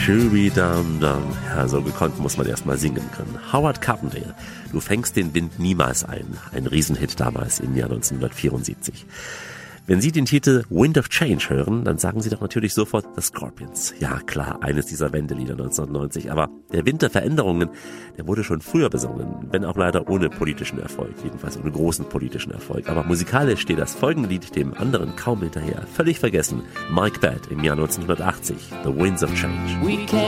Shooby-dum-dum. Ja, so gekonnt muss man erstmal singen können. Howard Carpendale, Du fängst den Wind niemals ein. Ein Riesenhit damals im Jahr 1974. Wenn Sie den Titel Wind of Change hören, dann sagen Sie doch natürlich sofort The Scorpions. Ja klar, eines dieser Wendelieder 1990. Aber der Wind der Veränderungen, der wurde schon früher besungen, wenn auch leider ohne politischen Erfolg, jedenfalls ohne großen politischen Erfolg. Aber musikalisch steht das folgende Lied dem anderen kaum hinterher. Völlig vergessen, Mike Batt im Jahr 1980, The Winds of Change.